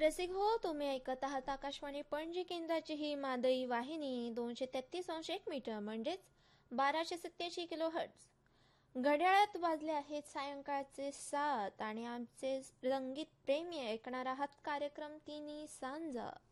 रसिक हो, तुम्ही ऐकत आहात आकाशवाणी पणजी केंद्राची ही मादई वाहिनी 233.1 मीटर म्हणजेच 1287 किलो हर्ट्ज. घड्याळात वाजले आहेत सायंकाळचे 7 आणि आमचे रंगीत प्रेमी ऐकणार आहात कार्यक्रम तिन्ही सांजा.